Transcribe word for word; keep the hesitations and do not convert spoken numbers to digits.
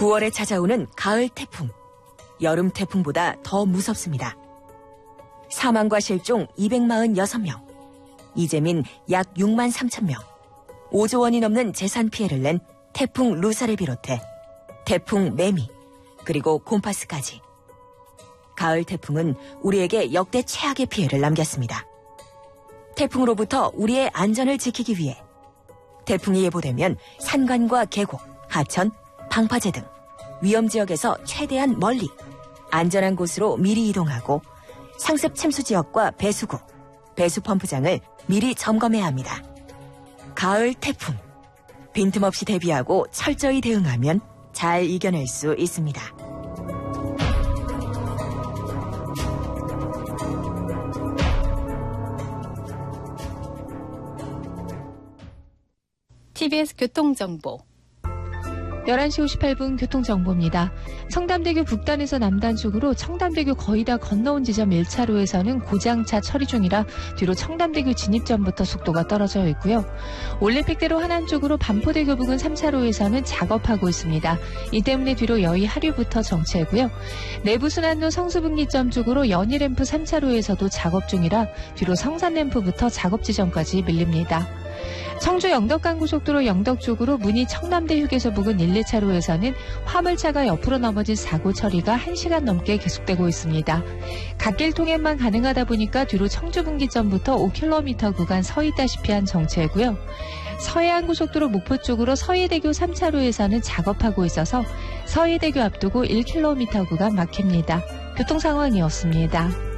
구월에 찾아오는 가을 태풍. 여름 태풍보다 더 무섭습니다. 사망과 실종 이백사십육 명, 이재민 약 육만 삼천 명, 오조 원이 넘는 재산 피해를 낸 태풍 루사를 비롯해 태풍 매미, 그리고 곰파스까지. 가을 태풍은 우리에게 역대 최악의 피해를 남겼습니다. 태풍으로부터 우리의 안전을 지키기 위해 태풍이 예보되면 산간과 계곡, 하천, 방파제 등 위험지역에서 최대한 멀리 안전한 곳으로 미리 이동하고 상습 침수 지역과 배수구, 배수펌프장을 미리 점검해야 합니다. 가을 태풍. 빈틈없이 대비하고 철저히 대응하면 잘 이겨낼 수 있습니다. 티비에스 교통정보. 열한 시 오십팔 분 교통정보입니다. 청담대교 북단에서 남단 쪽으로 청담대교 거의 다 건너온 지점 일 차로에서는 고장차 처리 중이라 뒤로 청담대교 진입점부터 속도가 떨어져 있고요. 올림픽대로 하남 쪽으로 반포대교 부근 삼 차로에서는 작업하고 있습니다. 이 때문에 뒤로 여의 하류부터 정체고요. 내부순환로 성수분기점 쪽으로 연희램프 삼 차로에서도 작업 중이라 뒤로 성산램프부터 작업 지점까지 밀립니다. 청주 영덕간고속도로 영덕 쪽으로 문희 청남대 휴게소 부근 일, 이 차로에서는 화물차가 옆으로 넘어진 사고 처리가 한 시간 넘게 계속되고 있습니다. 갓길 통행만 가능하다 보니까 뒤로 청주분기점부터 오 킬로미터 구간 서 있다시피 한 정체고요. 서해안고속도로 목포 쪽으로 서해대교 삼 차로에서는 작업하고 있어서 서해대교 앞두고 일 킬로미터 구간 막힙니다. 교통상황이었습니다.